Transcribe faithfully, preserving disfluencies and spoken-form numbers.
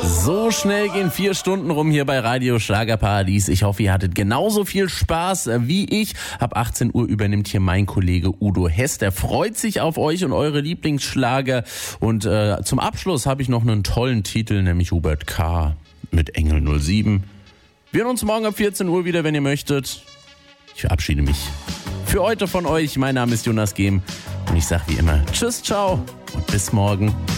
So schnell gehen vier Stunden rum hier bei Radio Schlagerparadies. Ich hoffe, ihr hattet genauso viel Spaß wie ich. Ab achtzehn Uhr übernimmt hier mein Kollege Udo Hess. Der freut sich auf euch und eure Lieblingsschlager. Und äh, zum Abschluss habe ich noch einen tollen Titel, nämlich Hubert K. mit Engel null sieben. Wir hören uns morgen ab vierzehn Uhr wieder, wenn ihr möchtet. Ich verabschiede mich für heute von euch. Mein Name ist Jonas Gehm und ich sage wie immer Tschüss, ciao und bis morgen.